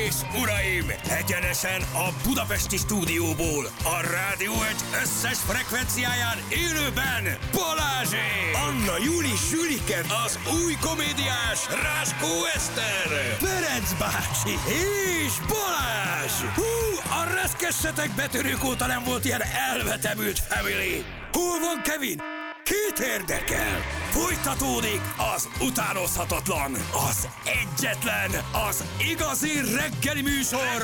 és uraim, egyenesen a budapesti stúdióból, a Rádió Egy összes frekvenciáján élőben Balázsék! Anna Júli Sülike, az új komédiás Ráskó Eszter, Ferenc bácsi és Balázs! Hú, a reszkessetek betörők óta nem volt ilyen elvetemült family! Hol van Kevin? Kit érdekel? Folytatódik az utánozhatatlan, az egyetlen, az igazi reggeli műsor,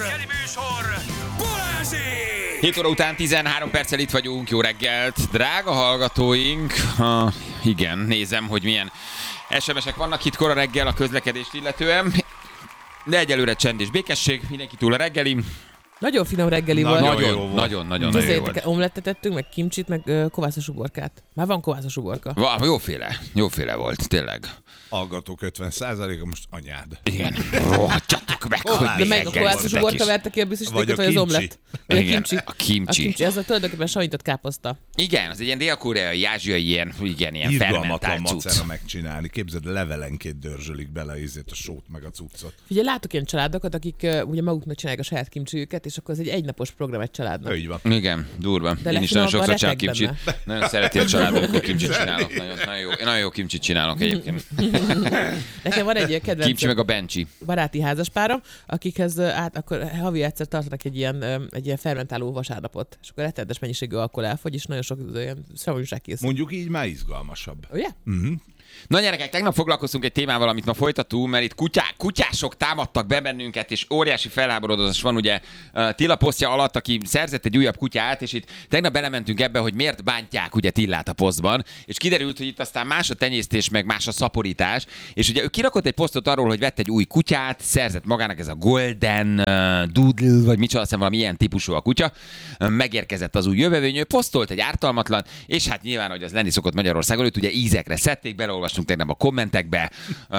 Balázsék! 7 óra után 13 perccel itt vagyunk, jó reggelt, drága hallgatóink. Igen, nézem, hogy milyen SMS-ek vannak itt kora reggel a közlekedést illetően, de egyelőre csend és békesség, mindenki túl a reggelim. Nagyon finom reggeli volt. Nagyon jó volt. Omlettet tettünk, meg kimcsit, meg kovászos uborkát. Már van kovászos uborka. Jóféle volt, tényleg. Hallgatók 50%-a most anyád. Igen, rohadjatok meg, hogy de meg a kovászos uborka verte ki a biztosítékot, vagy az omlett. Igen, a kimcsi. A kimcsi, ez a tulajdonképpen savított káposzta. Igen, az egy ilyen dél-koreai, ázsiai, ilyen fermentált cucc. macera megcsinálni. Képzeld, levelenként dörzsölik bele a sót meg a cuccot. Figyelj, látok ilyen családokat, akik ugye maguknak csinálják a saját kimcsiüket, és akkor ez egy egynapos program egy családnak. Így van. Igen, durva. Én is nagyon sokszor csinálok kimcsit. Nagyon szereti a család, amikor kimcsit csinálok. Nagyon jó kimcsit csinálok egyébként. Nekem van egy kedvenc Kimcsi meg a bencsi. baráti házaspárom, akikhez akkor havi egyszer tartanak egy ilyen fermentáló vasárnapot, és akkor rettenetes mennyiségű alkohol elfogy, és nagyon sok ilyen szravanyúság készül. Mondjuk így már izgalmasabb. Ugye? Na gyerekek, tegnap foglalkoztunk egy témával, amit ma folytatunk, mert itt kutyások támadtak be bennünket, és óriási felháborodás van ugye Tilla posztja alatt, aki szerzett egy újabb kutyát, és itt tegnap belementünk ebbe, hogy miért bántják ugye Tillát a posztban, és kiderült, hogy itt aztán más a tenyésztés, meg más a szaporítás, és ugye ő kirakott egy posztot arról, hogy vett egy új kutyát, szerzett magának ez a Golden Doodle, vagy micsoda, azt valami ilyen típusú a kutya, megérkezett az új jövevényő, posztolt egy ártalmatlan, és hát nyilván, hogy az lenni szokott Magyarországon, őt ugye ízekre szedték, olvastunk tegnap a kommentekbe,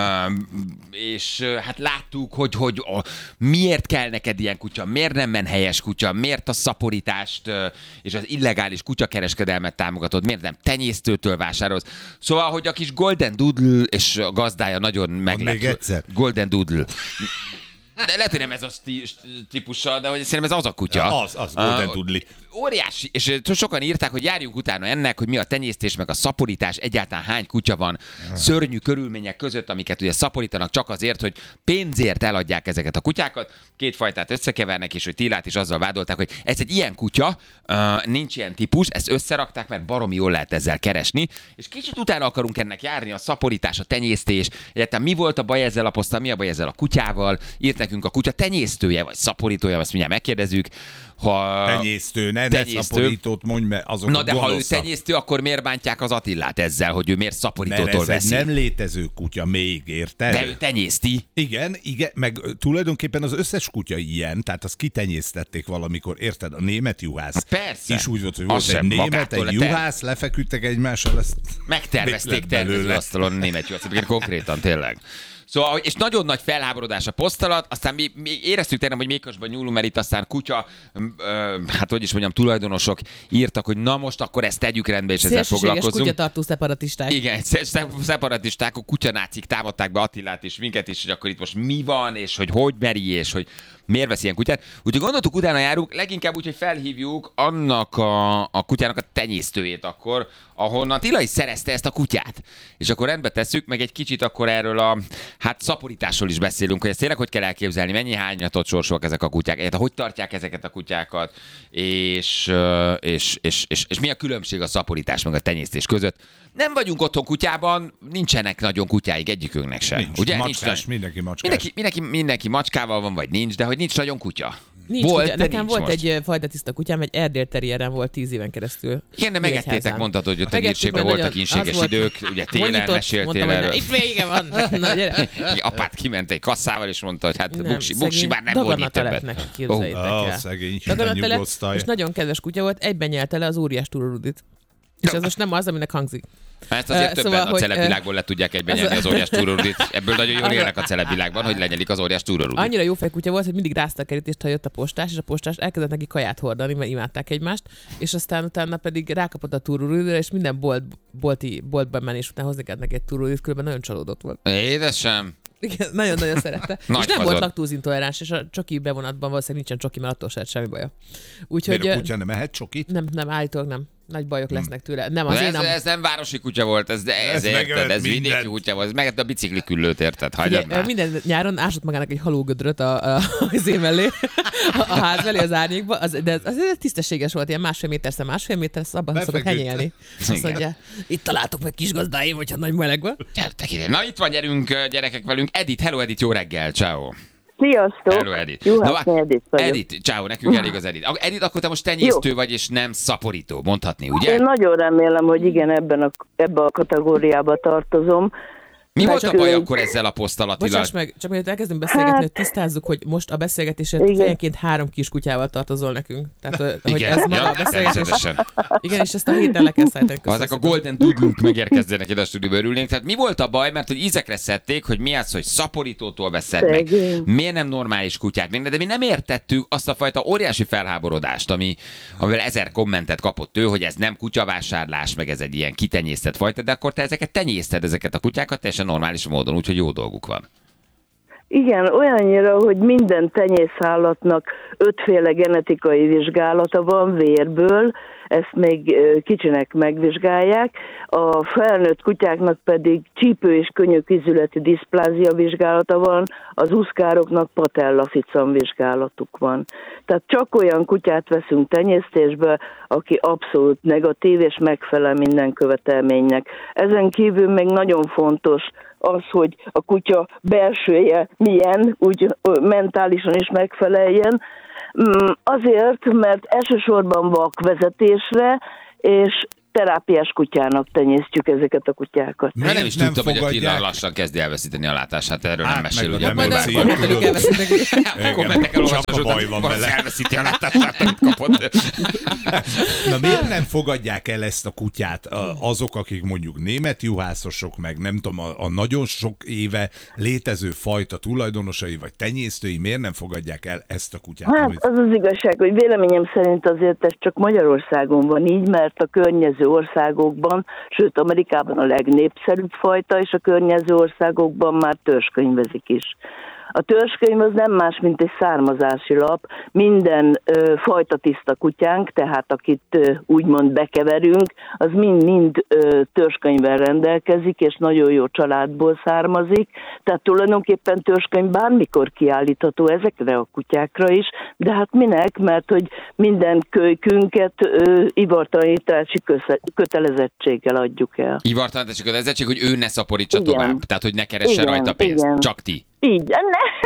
és hát láttuk, hogy miért kell neked ilyen kutya, miért nem menhelyes kutya, miért a szaporítást és az illegális kutyakereskedelmet támogatod, miért nem tenyésztőtől vásárolsz. Szóval, hogy a kis Golden Doodle és a gazdája nagyon meglep. Még egyszer. Golden Doodle. De lehet, hogy nem ez a típussal, de hogy szerintem ez az a kutya. Ja, az Golden Doodle. Óriási, és sokan írták, hogy járjunk utána ennek, hogy mi a tenyésztés, meg a szaporítás, egyáltalán hány kutya van szörnyű körülmények között, amiket ugye szaporítanak csak azért, hogy pénzért eladják ezeket a kutyákat. Két fajtát összekevernek, és hogy Tillát is azzal vádolták, hogy ez egy ilyen kutya, nincs ilyen típus, ezt összerakták, mert baromi jól lehet ezzel keresni, és kicsit utána akarunk ennek járni, a szaporítás, a tenyésztés, egyáltalán mi volt a baj ezzel a poszttal, mi a baj ezzel a kutyával, írt nekünk a kutya tenyésztője, vagy szaporítója, azt mindjárt megkérdezzük. Tenyésztő, ne szaporítót mondj, mert azok na de ha ő tenyésztő, akkor miért bántják az Attillát ezzel, hogy ő miért szaporítótól veszi? Nem létező kutya még, érted? De ő tenyészti. Igen, meg tulajdonképpen az összes kutya ilyen, tehát azt kitenyésztették valamikor, érted? A német juhász. Persze. És úgy volt, hogy volt egy német, egy juhász, lefeküdtek egymással, ezt megtervezték tervező asztalon német juhász, konkrétan tényleg. Szóval, és nagyon nagy felháborodás a poszt alatt, aztán mi éreztük tegnap, hogy mékosban nyúlunk, mert itt aztán kutya, hát hogy is mondjam, tulajdonosok írtak, hogy na most akkor ezt tegyük rendbe, és ezzel foglalkozunk. Kutyatartó szeparatisták. Igen, szeparatisták, a kutyanácik támadták be Attilát és minket is, hogy akkor itt most mi van, és hogy meri, és hogy miért vesz ilyen kutyát. Úgyhogy gondoltuk, utána járunk, leginkább úgy, hogy felhívjuk annak a kutyának a tenyésztőjét akkor, ahonnan Attila is szerezte ezt a kutyát. És akkor rendbe tesszük, meg egy kicsit akkor erről a szaporításról is beszélünk, hogy ezt tényleg hogy kell elképzelni, mennyi hányatot sorsolnak ezek a kutyák, hogy tartják ezeket a kutyákat, és mi a különbség a szaporítás meg a tenyésztés között. Nem vagyunk otthon kutyában, nincsenek nagyon kutyáig egyikünknek sem. Nincs, ugye? macskás, mindenki macskás. Mindenki macskával van, vagy nincs, de hogy nincs nagyon kutya. Nincs kutya. Nekem volt egy fajta tiszta kutyám, egy Erdél terrierem volt 10 éven keresztül. Igen, de megettétek, mondtad, hogy ott a Nyírségben voltak ínséges idők, ugye télen meséltél erről. Itt vége van. Na, gyere. Apád kiment egy kasszával, és mondta, hogy hát buksi már nem volt itt többet. Szegény, nyugodsztaj. És nagyon kedves kutya volt, egyben nyelte le az óriás túrorudit. És ez most nem az, aminek hangzik. Ezt azért többen a celebvilágból le tudják egyben nyelni az óriás túrorudit. Ebből nagyon jól élnek a celebvilágban, hogy lenyelik az óriás túrorudit. Annyira jó fejkutya volt, hogy mindig rázta a kerítést, ha jött a postás, és a postás elkezdett neki kaját hordani, mert imádták egymást, és aztán utána pedig rákapott a túroruditra, és minden boltban menés után hozni kellett neki egy túrorudit, különben nagyon csalódott volt. Édesem. Igen, nagyon-nagyon szerette. Nagy És nem fazon. volt laktózintoleráns, és a csoki bevonatban valószínűleg nincsen csoki, mert attól se semmi baja. Úgyhogy Miért a kutya nem ehet csokit? nem, állítólag nem. Nagy bajok lesznek tőle. Nem, az én Ez nem városi kutya volt, ez érted, megölt ez vidéki mindent. kutya volt, ez megett a bicikliküllőt, érted? Hagyjad már. Minden nyáron ásott magának egy halógödröt az én mellé, a ház mellé, az árnyékba, de az tisztességes volt, ilyen másfél méter, abban szokott Befeküdt. henyélni. Azt mondja, itt találtok meg kis gazdáim, hogyha nagy meleg van. Gyertek ide. Na itt van, gyerünk gyerekek velünk. Edith, hello Edith, jó reggel, ciao. Sziasztok! Hello Edith. Juhászné Edith vagyok. Edith, ciao, nekünk elég az Edith. Edith, akkor te most tenyésztő vagy, és nem szaporító, mondhatni, ugye? Én nagyon remélem, hogy igen, ebbe a kategóriába tartozom. Mi volt a Csak baj ő- akkor ezzel a posztalattival? Bocsáss meg, csak mielőtt elkezdünk beszélgetni, hogy tisztázzuk, hogy most a beszélgetésért Igen. fejenként 3 kiskutyával tartozol nekünk. Tehát, hogy Igen, ez maga ja, a beszélgetés. természetesen. Igen, és ezt a héten le kell szállítani. Ha ezek a Golden Doodle-k megérkezzenek ide a stúdióba, örülnénk. Tehát mi volt a baj? Mert hogy ízekre szedték, hogy mi az, hogy szaporítótól veszed meg. Szegény. Miért nem normális kutyák? De mi nem értettük azt a fajta óriási felháborodást, amivel 1000 kommentet kapott ő, hogy ez nem kutyavásárlás, meg ez egy ilyen kitenyésztett fajta, de akkor te ezeket a kutyákat teljesen normális módon, úgyhogy jó dolguk van. Igen, olyannyira, hogy minden tenyészállatnak 5 féle genetikai vizsgálata van vérből, ezt még kicsinek megvizsgálják, a felnőtt kutyáknak pedig csípő- és könyökizületi diszplázia vizsgálata van, az uszkároknak patellaficam vizsgálatuk van. Tehát csak olyan kutyát veszünk tenyésztésbe, aki abszolút negatív és megfelel minden követelménynek. Ezen kívül még nagyon fontos az, hogy a kutya belsője milyen, úgy mentálisan is megfeleljen. Azért, mert elsősorban vakvezetésre és terápiás kutyának tenyésztjük ezeket a kutyákat. Mert nem is tudtam, hogy a Attila fogadják? lassan kezdi elveszíteni a látását, erről nem Hát, mesél, meg a ugye? demencia, Majd akkor tudod. elveszítek. Kommentek elolvasva, Csak a baj van vele. elveszíti a látását, amit kapott. Na miért nem fogadják el ezt a kutyát azok, akik mondjuk német juhászosok, meg nem tudom, a nagyon sok éve létező fajta tulajdonosai vagy tenyésztői, miért nem fogadják el ezt a kutyát? Hát amit- az az igazság, hogy véleményem szerint azért ez csak Magyarországon van így, mert a környező országokban, sőt Amerikában a legnépszerűbb fajta, és a környező országokban már törzskönyvezik is. A törzskönyv az nem más, mint egy származási lap. Minden fajta tiszta kutyánk, tehát akit úgymond bekeverünk, az mind-mind törzskönyvvel rendelkezik, és nagyon jó családból származik. Tehát tulajdonképpen törzskönyv bármikor kiállítható ezekre a kutyákra is, de hát minek? Mert hogy minden kölykünket ivartalanítási kötelezettséggel adjuk el. Ivartalanítási kötelezettség, hogy ő ne szaporítsa Igen. tovább. Tehát, hogy ne keressen Igen, rajta pénzt. igen. Csak ti. Így,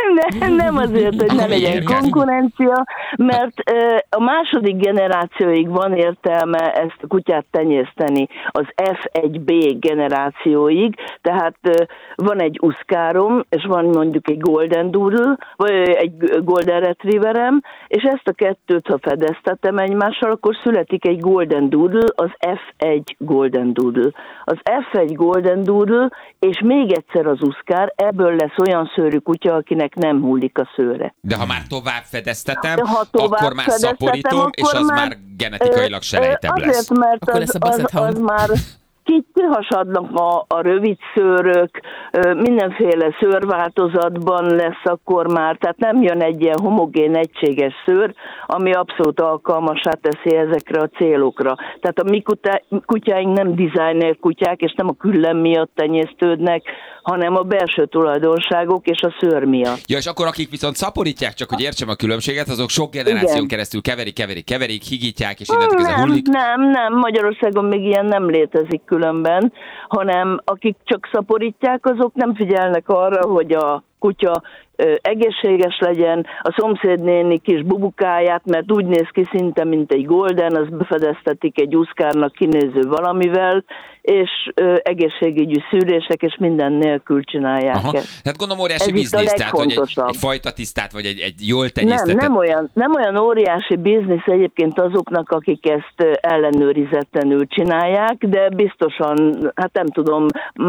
nem azért, hogy ne Akkor legyen miért kell? konkurencia, mert a második generációig van értelme ezt a kutyát tenyészteni, az F1B generációig, tehát van egy uszkárom, és van mondjuk egy Golden Doodle, vagy egy Golden Retrieverem, és ezt a kettőt, ha fedeztetem egymással, akkor születik egy Golden Doodle, az F1 Golden Doodle. Az F1 Golden Doodle, és még egyszer az uszkár, ebből lesz olyan szőrű kutya, akinek nem hullik a szőre. De ha már tovább fedeztetem, De ha tovább akkor már fedeztetem, szaporítom, és akkor az már, már genetikailag selejtebb lesz. Azért, mert Akkor lesz a Basset az Hound. már kihasadnak a rövid szőrök, mindenféle szőrváltozatban lesz akkor már, tehát nem jön egy ilyen homogén, egységes szőr, ami abszolút alkalmassá teszi ezekre a célokra. Tehát a mi kutyáink nem designer kutyák, és nem a küllem miatt tenyésztődnek, hanem a belső tulajdonságok és a szőr miatt. Ja, és akkor akik viszont szaporítják, csak hogy értsem a különbséget, azok sok generáción Igen. keresztül keverik, higítják, és innentől ez hullik. Nem, Magyarországon még ilyen nem létezik különben, hanem akik csak szaporítják, azok nem figyelnek arra, hogy a kutya egészséges legyen, a szomszédnéni kis bubukáját, mert úgy néz ki szinte, mint egy golden, az befedeztetik egy uszkárnak kinéző valamivel, és egészségügyi szűrések, és minden nélkül csinálják Aha. ezt. Tehát gondolom óriási Ez itt a biznisz, tehát hogy legfontosabb. egy fajta tisztát, vagy egy jól tenyésztetett. Nem olyan óriási biznisz egyébként azoknak, akik ezt ellenőrizetlenül csinálják, de biztosan, hát nem tudom,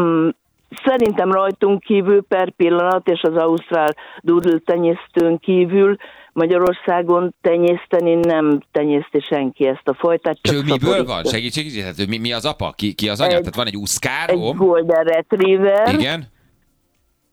szerintem rajtunk kívül per pillanat, és az ausztrál doodle tenyésztőn kívül Magyarországon tenyészteni nem tenyészti senki ezt a fajtát. És csak ő miből szaporítja. van? Segítség, tehát mi az apa? Ki az anya? Tehát van egy Egy uszkárom. Golden Retriever. Igen.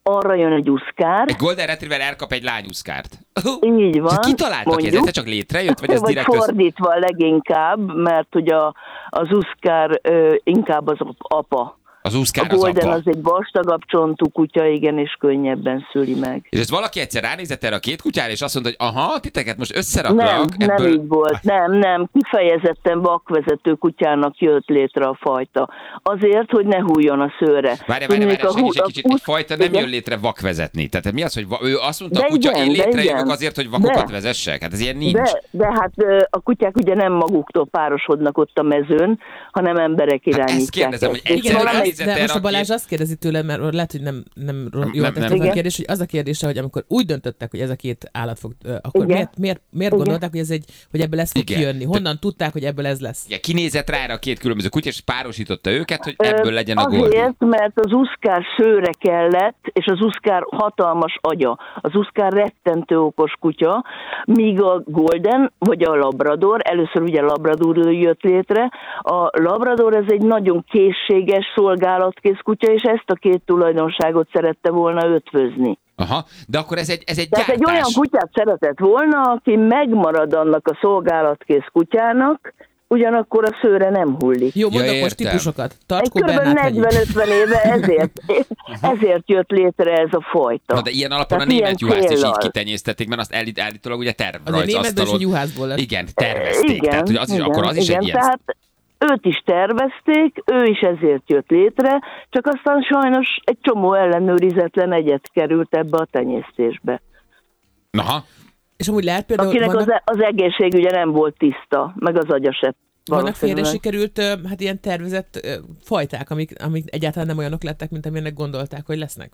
arra jön egy uszkár. Egy Golden Retriever elkap egy lányuszkárt. Így van. Ki találta ki? Ez csak létrejött, vagy ez vagy direkt fordítva leginkább, mert ugye az uszkár inkább az apa. Az uszkár A Golden az az egy vastagabb csontú kutya, igen, és könnyebben szüli meg. És ez valaki egyszer ránézett erre a két kutyára, és azt mondta, hogy aha, titeket most összeraklak. Nem így volt. Nem. Kifejezetten vakvezető kutyának jött létre a fajta. Azért, hogy ne hújjon a szőre. Várj, egy kicsit, egy fajta nem jön létre vakvezetni. Tehát mi az, hogy ő azt mondta, a kutya, én létrejövök azért, hogy vakokat vezessek? Hát ez ilyen nincs. De hát a kutyák ugye nem maguktól párosodnak ott a mezőn, hanem emberek irányítják. Ezt kérdezem, hogy de most a Balázs azt kérdezi tőle, mert lehet, hogy nem jól tettem a kérdés, hogy az a kérdése, hogy amikor úgy döntöttek, hogy ez a két állat fog, akkor miért gondolták, hogy ebből ez fog kijönni? Honnan tudták, hogy ebből ez lesz? Igen, kinézett rá a két különböző kutya, és párosította őket, hogy ebből legyen a Golden. Azért, mert az uszkár szőre kellett, és az uszkár hatalmas agya. Az uszkár rettentő okos kutya, míg a Golden, vagy a Labrador, először ugye Labrador jött létre, a Labrador ez egy nagyon készséges szolgálatkész kutya, és ezt a két tulajdonságot szerette volna ötvözni. Aha, de akkor ez egy Tehát gyártás. egy olyan kutyát szeretett volna, aki megmarad annak a szolgálatkész kutyának, ugyanakkor a szőre nem hullik. Jó, mondok most típusokat. Tacskó, kb. 40-50 éve ezért jött létre ez a fajta. Na, de ilyen alapon tehát a német juhászt is így kitenyésztették, mert azt állítólag ugye tervrajzasztalon. Igen, tervezték. Igen, tehát ugye akkor az is egy ilyen. Tehát őt is tervezték, ő is ezért jött létre, csak aztán sajnos egy csomó ellenőrizetlen egyet került ebbe a tenyésztésbe. Aha. És amúgy lehet például... Akinek az egészségügye nem volt tiszta, meg az agya se. Vannak félre sikerült, hát ilyen tervezett fajták, amik egyáltalán nem olyanok lettek, mint amilyenek gondolták, hogy lesznek?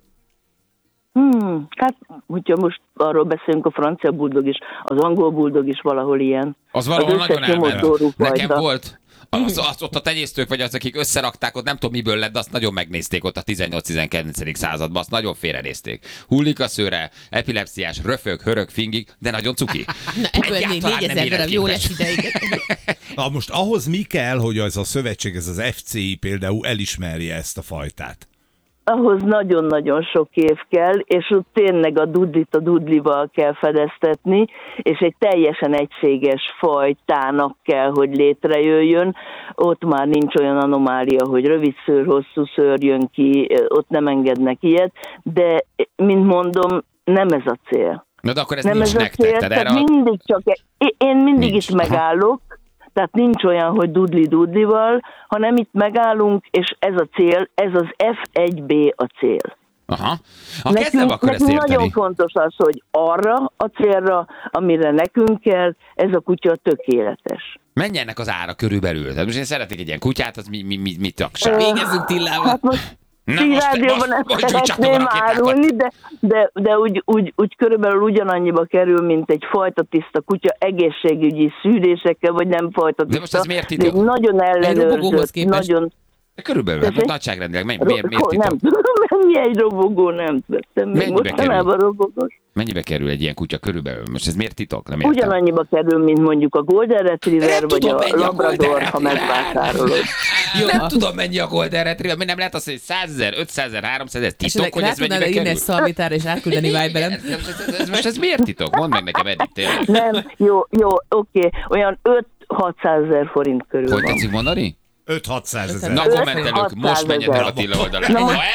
Hát, hogyha most arról beszélünk, a francia buldog is, az angol buldog is valahol ilyen. Az valahol nagyon elment. Nekem volt. Az ott a tenyésztők, vagy az, akik összerakták, ott nem tudom miből lett, de azt nagyon megnézték ott a 18-19. században, azt nagyon félrenézték. Hullik a szőre, epilepsziás, röfög, hörög, fingik, de nagyon cuki. Na, ebből 4000 darab jó lesz ideig. Na most ahhoz mi kell, hogy ez a szövetség, ez az FCI például elismerje ezt a fajtát? Ahhoz nagyon-nagyon sok év kell, és ott tényleg a dudlit a dudlival kell fedeztetni, és egy teljesen egységes fajtának kell, hogy létrejöjjön. Ott már nincs olyan anomália, hogy rövid szőr, hosszú szőr jön ki, ott nem engednek ilyet, de, mint mondom, nem ez a cél. Na de akkor ez nem nincs ez nektek. Tehát mindig csak, én mindig nincs. Itt megállok, tehát nincs olyan, hogy dudli-dudlival, hanem itt megállunk, és ez a cél, ez az F1B a cél. Aha. Nekünk nagyon fontos az, hogy arra a célra, amire nekünk kell, ez a kutya tökéletes. Mennyi ennek az ára körülbelül? Tehát most én szeretnék egy ilyen kutyát, az mi tagság? Végezzünk Tillával. Hát most rádióban ezt szeretném árulni, de úgy körülbelül ugyanannyiba kerül, mint egy fajta tiszta kutya, egészségügyi szűrésekkel, vagy nem fajta tiszta. De most ez miért titok? Nagyon ellenőrzött, nagyon... De körülbelül, nagyságrendileg miért titok? Nem tudom, mennyi egy robogó, nem vettem még mostanában robogós. Mennyibe kerül egy ilyen kutya körülbelül? Most ez miért titok? Nem ugyanannyiba kerül, mint mondjuk a Golden Retriever, vagy a Labrador, ha megvásárolod. Nem tudom, mennyi a Golden Retriever, mi nem lehet azt, hogy 100 000, 500 000, 300 000, titok, hogy ez mennyibe kerül? Írni egy szalvitára és átküldeni Viberen. Most ez miért titok? Mondd meg nekem, Edith, tényleg. Nem, jó, oké. Olyan 5-600 000 forint körül van. Hogy tetszik mondani? 5-600 000. Na, kommentelők, most menjetek el a Tilla oldalán.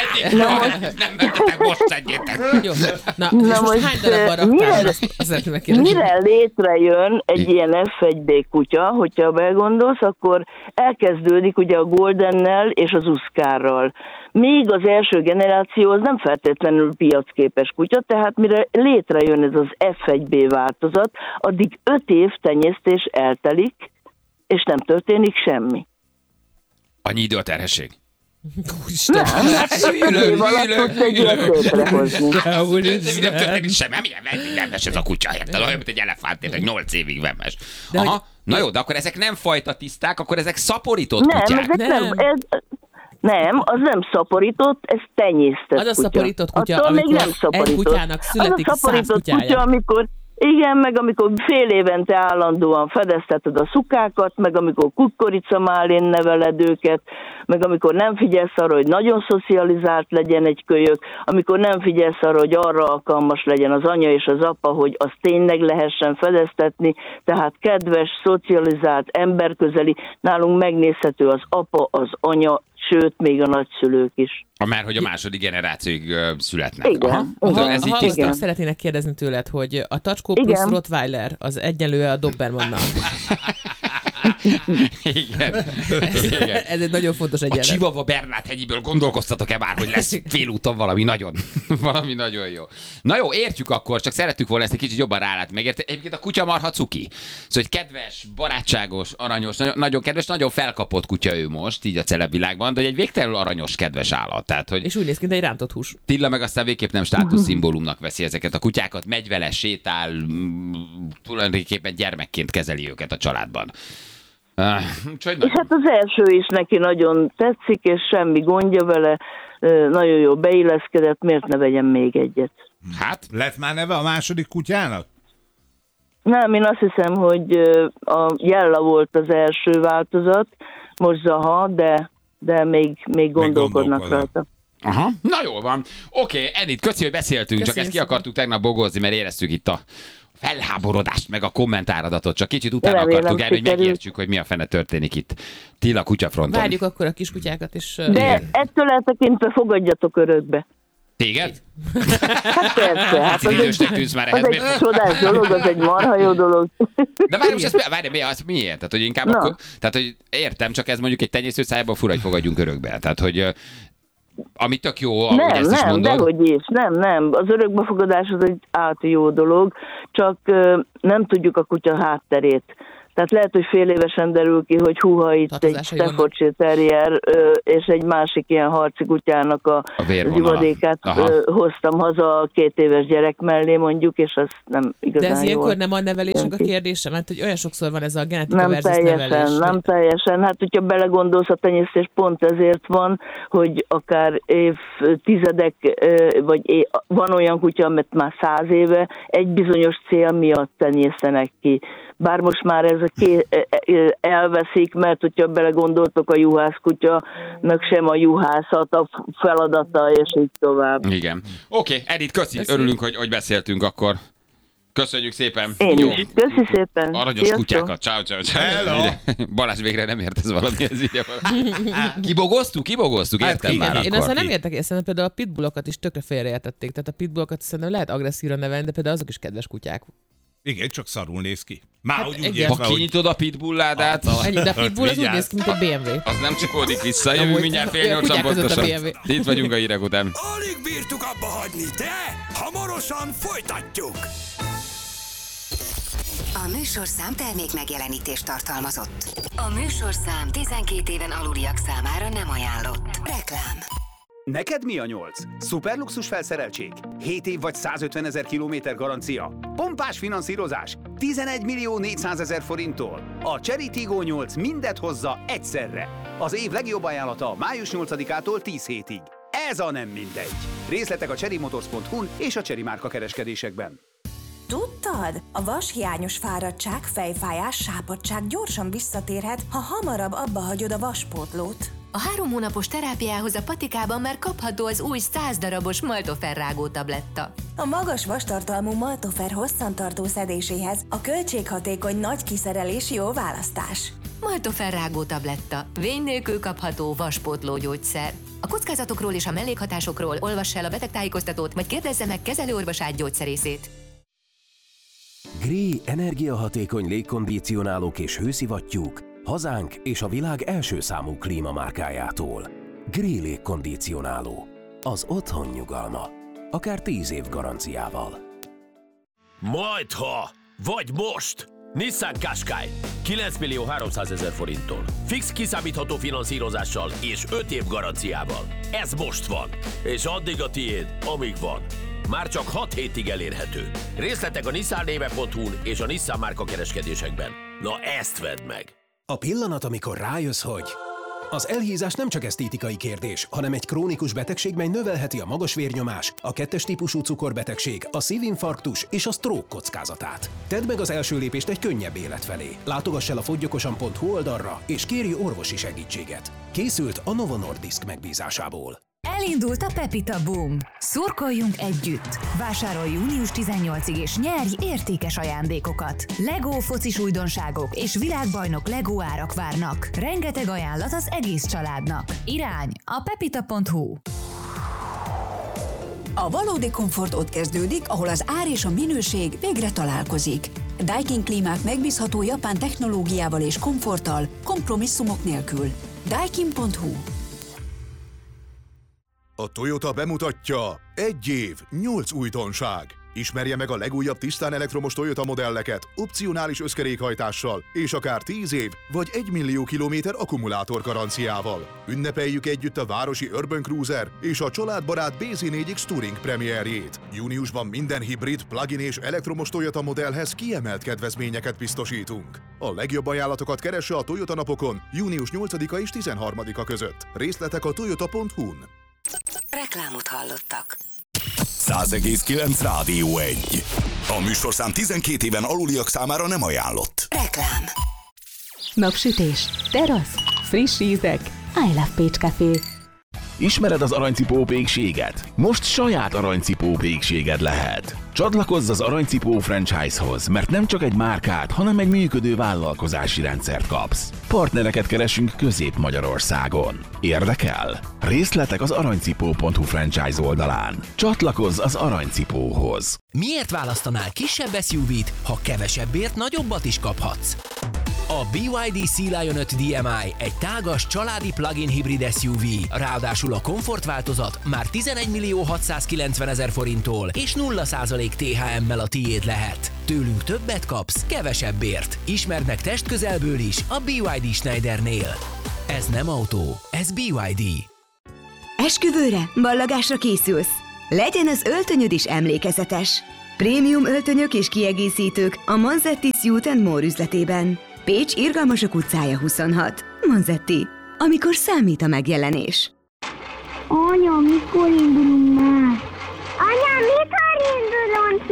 Nem mentetek, most szedjétek. Jó. Na most hány darabban raktál? Mire létrejön egy ilyen F1B kutya, hogyha begondolsz, akkor elkezdődik ugye a Goldennel és az uszkárral. Még az első generáció az nem feltétlenül piacképes kutya, tehát mire létrejön ez az F1B változat, addig 5 év tenyésztés eltelik, és nem történik semmi. Annyi idő a terhesség? Úristen! Nem történik semmi, nem ez a kutya, érted? Olyan, mint egy elefánt, 8 évig vemmes. Aha, na jó, de akkor ezek nem fajta tiszták, akkor ezek szaporított kutyák. Nem, az nem szaporított, ez tenyésztett kutya. Az a szaporított kutya, attól még amikor nem szaporított. egy kutyának születik 100 kutyája. Kutya, amikor Igen, meg amikor fél évente állandóan fedezteted a szukákat, meg amikor kukoricamálén neveled őket, meg amikor nem figyelsz arra, hogy nagyon szocializált legyen egy kölyök, amikor nem figyelsz arra, hogy arra alkalmas legyen az anya és az apa, hogy azt tényleg lehessen fedeztetni, tehát kedves, szocializált, emberközeli, nálunk megnézhető az apa, az anya, sőt, még a nagyszülők is. Már hogy a második generációig születnek. Igen. Ez így tisztán szeretnének kérdezni tőled, hogy a Tacskó plusz Rottweiler az egyenlő a Dobermannal. Igen. Ez egy nagyon fontos egyenlet. A Chihuahua Bernát hegyiből gondolkoztatok-e már, hogy lesz félúton valami nagyon jó. Na jó, értjük akkor, csak szerettük volna ezt egy kicsit jobban rálátni. Megérte? Egyébként a kutya marha cuki. Szóval, hogy kedves, barátságos, aranyos, nagyon kedves, nagyon felkapott kutya ő most, így a celebvilágban, de egy végtelenül aranyos, kedves állat. Tehát, hogy és úgy néz ki, mint egy rántott hús. Tilla meg aztán végképp nem státuszszimbólumnak veszi ezeket a kutyákat, megy vele, sétál, tulajdonképpen gyermekként kezeli őket a családban. És hát az első is neki nagyon tetszik, és semmi gondja vele, nagyon jól beilleszkedett, miért ne vegyen még egyet? Hát? Lett már neve a második kutyának? Nem, én azt hiszem, hogy a Jella volt az első változat, most Zaha, de még gondolkodnak rajta. Aha, na jól van. Oké, Edith, köszi, hogy beszéltünk, csak ezt ki akartuk tegnap bogozni, mert éreztük itt a felháborodást, meg a kommentáradatot, csak kicsit utána akartuk el, hogy megértsük, hogy mi a fene történik itt Tilla kutyafronton. Várjuk akkor a kiskutyákat is. De ettől eltekintve fogadjatok örökbe. Téged? Hát persze, hát az egy csodás dolog, az egy marha jó dolog. De várj, most ezt miért? Tehát, hogy inkább akkor, tehát, hogy értem, csak ez mondjuk egy tenyésztő szájában fura, hogy fogadjunk örökbe. Tehát, hogy ami tök jó, ahogy ezt is mondod. Dehogy is, nem. Az örökbefogadás az egy jó dolog, csak nem tudjuk a kutya hátterét. Tehát lehet, hogy fél évesen derül ki, hogy húha itt egy Staffordshire Terrier és egy másik ilyen harci kutyának a zivadékát hoztam haza a 2 éves gyerek mellé mondjuk, és az nem igazán. De ez ilyenkor nem a nevelésnek a kérdése, mert hogy olyan sokszor van ez a genetika versus nevelés. Nem teljesen. Hát, hogyha belegondolsz, a tenyésztés pont ezért van, hogy akár évtizedek, vagy van olyan kutya, amit már 100 éve egy bizonyos cél miatt tenyésztenek ki. Bár most már ez elveszik, mert hogyha belegondoltok, a juhászkutya, meg sem a juhászat a feladata, és így tovább. Igen. Oké, Edith, köszi. Örülünk, hogy beszéltünk akkor. Köszönjük szépen. Én is. Köszi szépen. Aranyos kutyákat. Ciao. Balázs, végre nem ért ez valami. Kibogoztuk, értem már akkor. Én aztán nem értek észre, például a pitbullokat is tökre félreértették. Tehát a pitbullokat szerintem lehet agresszívra nevelni, de például azok is kedves kutyák. Igen, csak szarul néz ki. Már hát úgy értve, ha kinyitod a pitbulládát... De a pitbull az úgy néz ki, mint egy BMW. Az nem csukódik vissza, jövünk mindjárt 7:30 pontosan. Itt vagyunk a hírek után. Alig bírtuk abba hagyni, de hamarosan folytatjuk. A műsorszám termék megjelenítést tartalmazott. A műsorszám 12 éven aluliak számára nem ajánlott. Reklám. Neked mi a 8? Szuperluxus felszereltség? 7 év vagy 150 000 kilométer garancia? Pompás finanszírozás? 11 400 000 forinttól? A Chery Tiggo 8 mindet hozza egyszerre. Az év legjobb ajánlata május 8-ától 10 hétig. Ez a nem mindegy. Részletek a cherrymotors.hu-n és a Chery márka kereskedésekben. Tudtad? A vashiányos fáradtság, fejfájás, sápadtság gyorsan visszatérhet, ha hamarabb abba hagyod a vaspótlót. A 3 hónapos terápiához a patikában már kapható az új 100 darabos Maltofer rágó tabletta. A magas vastartalmú Maltofer hosszantartó szedéséhez a költséghatékony nagy kiszerelés jó választás. Maltofer rágó tabletta. Vény nélkül kapható vaspótló gyógyszer. A kockázatokról és a mellékhatásokról olvass el a betegtájékoztatót, vagy kérdezze meg kezelőorvosát gyógyszerészét. Gree energiahatékony légkondicionálók és hőszivattyúk hazánk és a világ első számú klímamárkájától. Gree légkondicionáló. Az otthon nyugalma. Akár 10 év garanciával. Majdha! Vagy most! Nissan Qashqai 9 300 000 forinttól. Fix kiszámítható finanszírozással és 5 év garanciával. Ez most van. És addig a tiéd, amíg van. Már csak 6 hétig elérhető. Részletek a nissannéve.hu-n és a Nissan márka kereskedésekben. Na ezt vedd meg! A pillanat, amikor rájössz, hogy Az elhízás nem csak esztétikai kérdés, hanem egy krónikus betegség, mely növelheti a magas vérnyomás, a 2-es típusú cukorbetegség, a szívinfarktus és a stroke kockázatát. Tedd meg az első lépést egy könnyebb élet felé. Látogass el a foggyokosan.hu oldalra, és kérj orvosi segítséget. Készült a Novo Nordisk megbízásából. Elindult a Pepita Boom. Szurkoljunk együtt. Vásárolj június 18-ig és nyerj értékes ajándékokat. Lego focis újdonságok és világbajnok Lego árak várnak. Rengeteg ajánlat az egész családnak. Irány a pepita.hu. A valódi komfort ott kezdődik, ahol az ár és a minőség végre találkozik. Daikin klímák megbízható japán technológiával és komforttal, kompromisszumok nélkül. Daikin.hu. A Toyota bemutatja 1 év, 8 újdonság. Ismerje meg a legújabb tisztán elektromos Toyota modelleket, opcionális összkerékhajtással, és akár 10 év vagy 1 millió kilométer akkumulátor garanciával. Ünnepeljük együtt a városi Urban Cruiser és a családbarát BZ4X Touring premierjét. Júniusban minden hibrid, plug-in és elektromos Toyota modellhez kiemelt kedvezményeket biztosítunk. A legjobb ajánlatokat keresse a Toyota napokon június 8-a és 13-a között. Részletek a toyota.hu-n. Reklámot hallottak. 100,9 Rádió 1. A műsorszám 12 éven aluliak számára nem ajánlott. Reklám. Napsütés, terasz, friss ízek, I Love Pécs Café. Ismered az aranycipó pékséget? Most saját aranycipó pékséged lehet. Csatlakozz az Aranycipó franchise-hoz, mert nem csak egy márkát, hanem egy működő vállalkozási rendszert kapsz. Partnereket keresünk Közép-Magyarországon. Érdekel? Részletek az aranycipó.hu franchise oldalán. Csatlakozz az Aranycipóhoz. Miért választanál kisebb SUV-t, ha kevesebbért nagyobbat is kaphatsz? A BYD Sea Lion 5 DMI egy tágas családi plug-in hibrid SUV, ráadásul a komfortváltozat már 11.690.000 forinttól és 0% THM-mel a tiéd lehet. Tőlünk többet kapsz, kevesebbért. Ismerd meg testközelből is a BYD Schneidernél. Ez nem autó, ez BYD. Esküvőre, ballagásra készülsz? Legyen az öltönyöd is emlékezetes. Prémium öltönyök és kiegészítők a Manzetti Suit & More üzletében. Pécs Irgalmasok utcája 26. Manzetti. Amikor számít a megjelenés. Anya, mikor indulunk már? Anya, mikor indulunk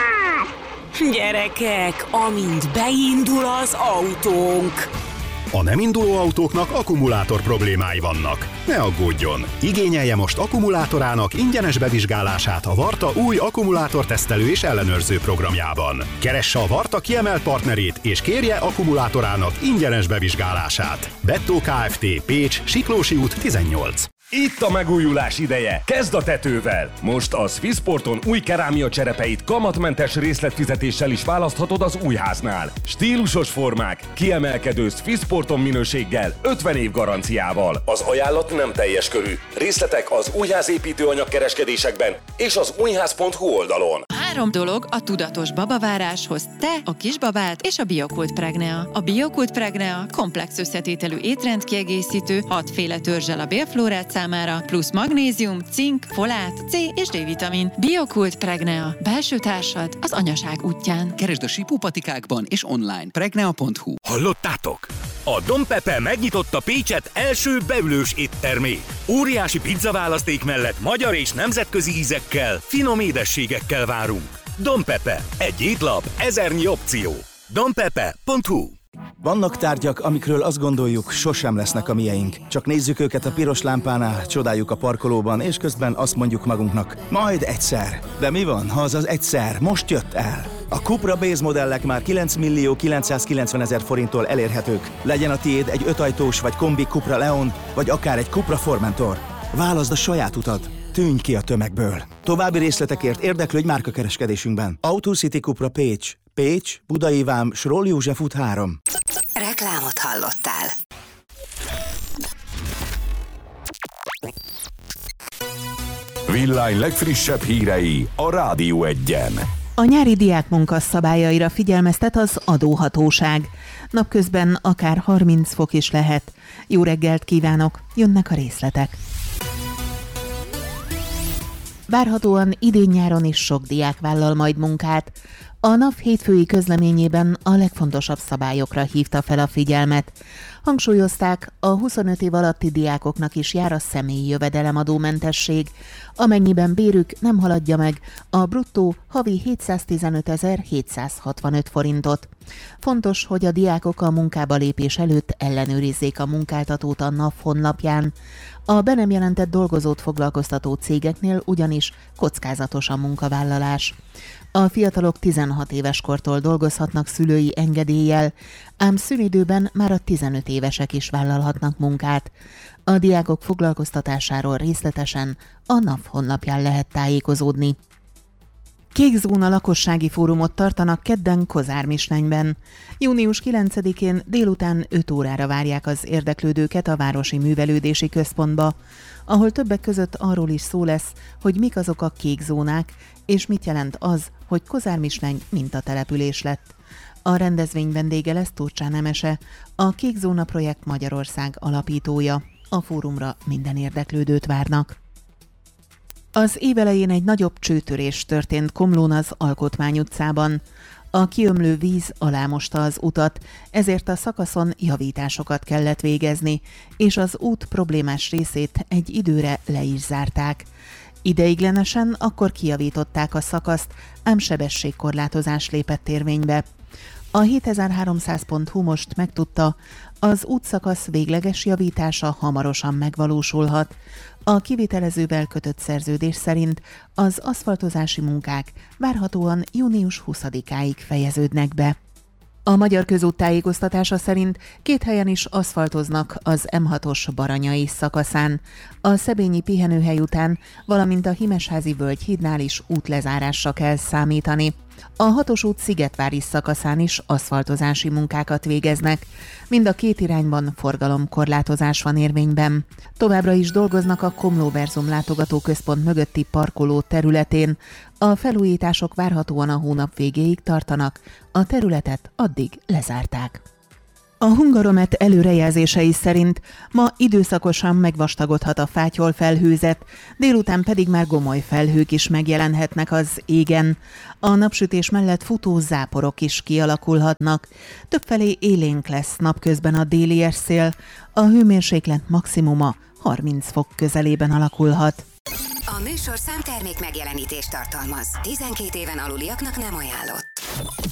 már? Gyerekek, amint beindul az autónk. A nem induló autóknak akkumulátor problémái vannak. Ne aggódjon! Igényelje most akkumulátorának ingyenes bevizsgálását a Varta új akkumulátortesztelő és ellenőrző programjában. Keresse a Varta kiemelt partnerét és kérje akkumulátorának ingyenes bevizsgálását. Bettó Kft. Pécs, Siklósi út 18. Itt a megújulás ideje! Kezd a tetővel! Most a Swissporton új kerámia cserepeit kamatmentes részletfizetéssel is választhatod az újháznál. Stílusos formák, kiemelkedő Swissporton minőséggel, 50 év garanciával. Az ajánlat nem teljes körű. Részletek az újházépítőanyag kereskedésekben és az újház.hu oldalon. 3 dolog a tudatos babaváráshoz: te, a kisbabád és a Biokult Pregnea. A Biokult Pregnea komplex összetételű étrendkiegészítő, 6 féle törzsel a bélflórát számára, plusz magnézium, cink, folát, C és D-vitamin. Biokult Pregnea. Belső társad az anyaság útján. Keresd a sipópatikákban és online. Pregnea.hu. Hallottátok? A Don Pepe megnyitotta Pécset első beülős éttermét. Óriási pizzaválaszték mellett magyar és nemzetközi ízekkel, finom édességekkel várunk. Don Pepe. Egy étlap, 1000 opció. donpepe.hu. Vannak tárgyak, amikről azt gondoljuk, sosem lesznek a mieink. Csak nézzük őket a piros lámpánál, csodáljuk a parkolóban, és közben azt mondjuk magunknak, majd egyszer. De mi van, ha az egyszer most jött el? A Cupra Base modellek már 9.990.000 forinttól elérhetők. Legyen a tiéd egy 5 ajtós vagy kombi Cupra Leon, vagy akár egy Cupra Formentor. Válaszd a saját utat. Tűnj ki a tömegből. További részletekért érdeklődj márkakereskedésünkben. AutoCity Cupra Pécs. Pécs, Budai Vám, Sroll József út 3. Reklámot hallottál. Villány legfrissebb hírei a Rádió 1-en. A nyári diákmunka szabályaira figyelmeztet az adóhatóság. Napközben akár 30 fok is lehet. Jó reggelt kívánok, jönnek a részletek. Várhatóan idén-nyáron is sok diák vállal majd munkát. A NAV hétfői közleményében a legfontosabb szabályokra hívta fel a figyelmet. Hangsúlyozták, a 25 év alatti diákoknak is jár a személyi jövedelemadómentesség, amennyiben bérük nem haladja meg a bruttó havi 715.765 forintot. Fontos, hogy a diákok a munkába lépés előtt ellenőrizzék a munkáltatót a NAV honlapján. A be nem jelentett dolgozót foglalkoztató cégeknél ugyanis kockázatos a munkavállalás. A fiatalok 16 éves kortól dolgozhatnak szülői engedéllyel, ám szünidőben már a 15 évesek is vállalhatnak munkát. A diákok foglalkoztatásáról részletesen a NAV honlapján lehet tájékozódni. Kék zóna lakossági fórumot tartanak kedden Kozármisnenyben. Június 9-én délután 5 órára várják az érdeklődőket a Városi Művelődési Központba, ahol többek között arról is szó lesz, hogy mik azok a kék zónák, és mit jelent az, hogy Kozármisneny mintatelepülés lett. A rendezvény vendége lesz Turcsán Emese, a Kék Zóna Projekt Magyarország alapítója. A fórumra minden érdeklődőt várnak. Az év elején egy nagyobb csőtörés történt Komlón az Alkotmány utcában. A kiömlő víz alámosta az utat, ezért a szakaszon javításokat kellett végezni, és az út problémás részét egy időre le is zárták. Ideiglenesen akkor kijavították a szakaszt, ám sebességkorlátozás lépett érvénybe. A 7300.hu most megtudta, az útszakasz végleges javítása hamarosan megvalósulhat. A kivitelezővel kötött szerződés szerint az aszfaltozási munkák várhatóan június 20-áig fejeződnek be. A Magyar Közút tájékoztatása szerint 2 helyen is aszfaltoznak az M6-os Baranyai szakaszán. A Szebényi pihenőhely után, valamint a Himesházi völgyhídnál is útlezárásra kell számítani. A 6-os út Szigetvári szakaszán is aszfaltozási munkákat végeznek. Mind a 2 irányban forgalomkorlátozás van érvényben. Továbbra is dolgoznak a Komló-Verzum látogatóközpont mögötti parkoló területén. A felújítások várhatóan a hónap végéig tartanak, a területet addig lezárták. A Hungaromet előrejelzései szerint ma időszakosan megvastagodhat a fátyol-felhőzet, délután pedig már gomoly felhők is megjelenhetnek az égen. A napsütés mellett futó záporok is kialakulhatnak. Többfelé élénk lesz napközben a déli érszél, a hőmérséklet maximuma 30 fok közelében alakulhat. A műsorszám termék megjelenítést tartalmaz. 12 éven aluliaknak nem ajánlott.